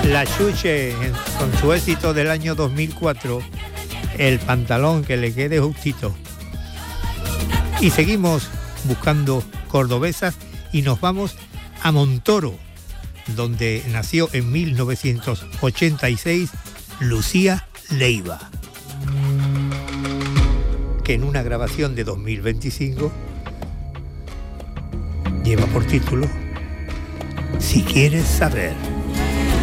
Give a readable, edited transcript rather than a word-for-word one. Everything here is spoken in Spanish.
La Xuche, con su éxito del año 2004, El pantalón que le quede justito. Y seguimos buscando cordobesas y nos vamos a Montoro, donde nació en 1986 Lucía Leiva, que en una grabación de 2025 lleva por título Si quieres saber.